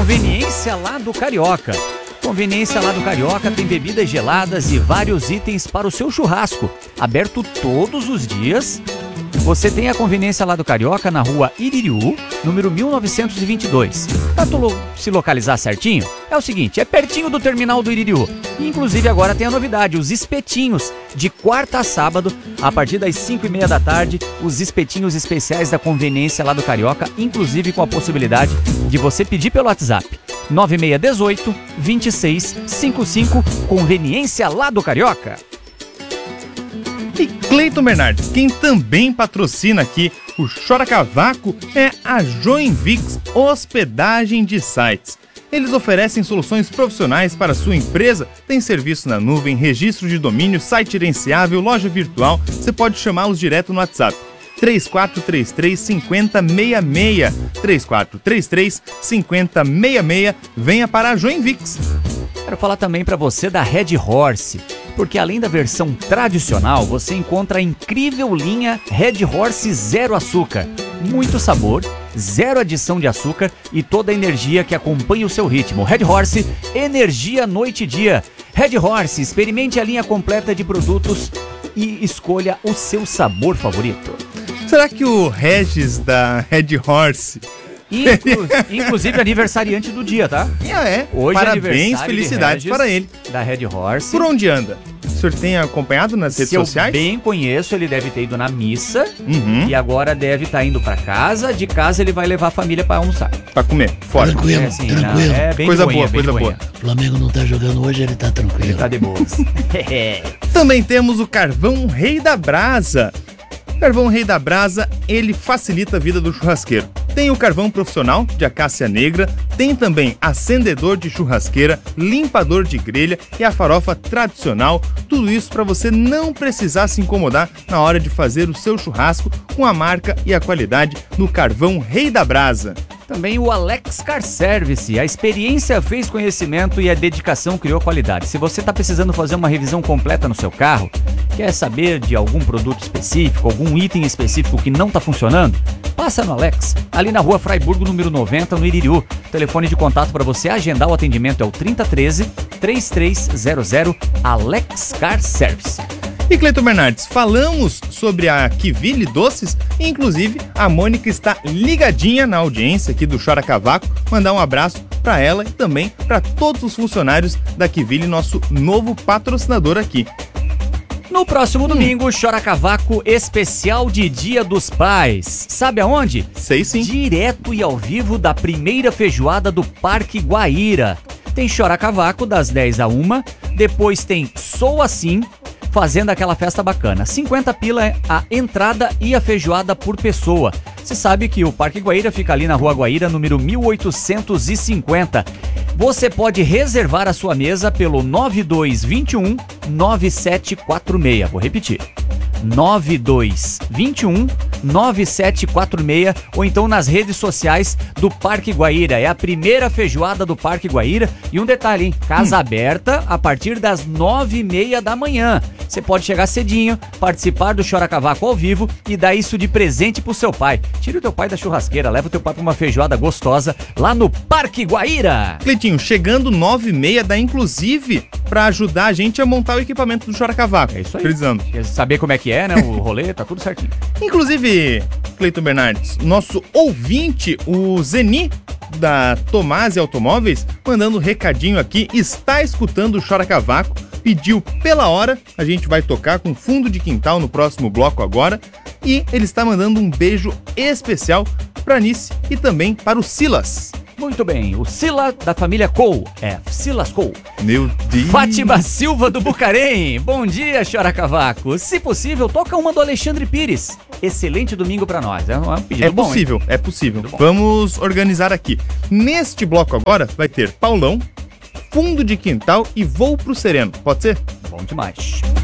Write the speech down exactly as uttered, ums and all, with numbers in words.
Conveniência lá do Carioca. Conveniência lá do Carioca tem bebidas geladas e vários itens para o seu churrasco. Aberto todos os dias. Você tem a Conveniência lá do Carioca na rua Iririú, número mil novecentos e vinte e dois. Para tu lo- se localizar certinho, é o seguinte, é pertinho do terminal do Iririú. E, inclusive agora tem a novidade, os espetinhos, de quarta a sábado, a partir das cinco e meia da tarde, os espetinhos especiais da Conveniência lá do Carioca, inclusive com a possibilidade de você pedir pelo WhatsApp. nove seis um oito, dois seis cinco cinco, Conveniência lá do Carioca. E Cleiton Bernardes, quem também patrocina aqui o Chora Cavaco é a Joinvix Hospedagem de Sites. Eles oferecem soluções profissionais para a sua empresa, tem serviço na nuvem, registro de domínio, site gerenciável, loja virtual. Você pode chamá-los direto no WhatsApp. três quatro três três, cinco zero seis seis, três quatro três três, cinco zero seis seis, venha para a Joinvix. Quero falar também para você da Red Horse, porque além da versão tradicional, você encontra a incrível linha Red Horse Zero Açúcar. Muito sabor, zero adição de açúcar e toda a energia que acompanha o seu ritmo. Red Horse, energia noite e dia. Red Horse, experimente a linha completa de produtos e escolha o seu sabor favorito. Será que o Regis da Red Horse... Inclu- inclusive aniversariante do dia, tá? Ah, é. Hoje é Parabéns, aniversário felicidades de para Regis, ele. Da Red Horse. Por onde anda? O senhor tem acompanhado nas redes Se eu sociais? bem conheço, ele deve ter ido na missa Uhum. e agora deve estar indo pra casa. De casa ele vai levar a família pra almoçar. Pra comer, fora. Tranquilo, É assim, tranquilo. não, é bem Coisa de boinha, boa, bem de coisa boinha. boa. O Flamengo não tá jogando hoje, ele tá tranquilo. Tá de boas. Também temos o Carvão Rei da Brasa. O Carvão Rei da Brasa, ele facilita a vida do churrasqueiro. Tem o carvão profissional de acácia negra, tem também acendedor de churrasqueira, limpador de grelha e a farofa tradicional. Tudo isso para você não precisar se incomodar na hora de fazer o seu churrasco com a marca e a qualidade do Carvão Rei da Brasa. Também o Alex Car Service. A experiência fez conhecimento e a dedicação criou qualidade. Se você está precisando fazer uma revisão completa no seu carro, quer saber de algum produto específico, algum item específico que não está funcionando, passa no Alex, ali na rua Fraiburgo, número noventa, no Iririú. O telefone de contato para você agendar o atendimento é o trinta treze, trinta e três zero zero, Alex Car Service. E Cleiton Bernardes, falamos sobre a Kivili Doces, e inclusive a Mônica está ligadinha na audiência aqui do Chora Cavaco. Mandar um abraço para ela e também para todos os funcionários da Kivili, nosso novo patrocinador aqui. No próximo domingo, Chora Cavaco especial de Dia dos Pais. Sabe aonde? Sei sim. Direto e ao vivo da primeira feijoada do Parque Guaíra. Tem Chora Cavaco das dez a uma, depois tem Sou Assim, fazendo aquela festa bacana. cinquenta pila é a entrada e a feijoada por pessoa. Você sabe que o Parque Guaíra fica ali na Rua Guaíra, número mil oitocentos e cinquenta. Você pode reservar a sua mesa pelo nove dois dois um, nove sete quatro seis. Vou repetir. nove dois dois um, nove sete quatro seis ou então nas redes sociais do Parque Guaíra. É a primeira feijoada do Parque Guaíra. E um detalhe, hein? Casa hum. aberta a partir das nove e meia da manhã. Você pode chegar cedinho, participar do Chora Cavaco ao vivo e dar isso de presente pro seu pai. Tira o teu pai da churrasqueira, leva o teu pai pra uma feijoada gostosa lá no Parque Guaíra. Cleitinho, chegando nove e meia dá inclusive pra ajudar a gente a montar o equipamento do Chora Cavaco. É isso aí. Precisamos. Quer saber como é que é, né? O rolê, tá tudo certinho. Inclusive, Cleiton Bernardes, nosso ouvinte, o Zeni, da Tomasi Automóveis, mandando um recadinho aqui, está escutando o Chora Cavaco, pediu pela hora, a gente vai tocar com fundo de quintal no próximo bloco agora, e ele está mandando um beijo especial para Nice e também para o Silas. Muito bem, o Sila da família Cole, é Silas Cole. Meu Deus! Fátima Silva do Bucarém, bom dia, Chora Cavaco. Se possível, toca uma do Alexandre Pires. Excelente domingo pra nós, é um pedido É bom, possível, hein? é possível. Vamos organizar aqui. Neste bloco agora vai ter Paulão, fundo de quintal e voo pro sereno. Pode ser? Bom demais.